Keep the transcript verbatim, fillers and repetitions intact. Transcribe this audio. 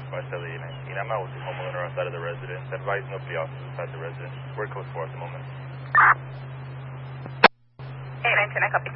Marcelli nineteen. I'm out with the homeowner outside of the residence. Advise nobody else inside the residence. We're close for at the moment. eight nineteen, I copy.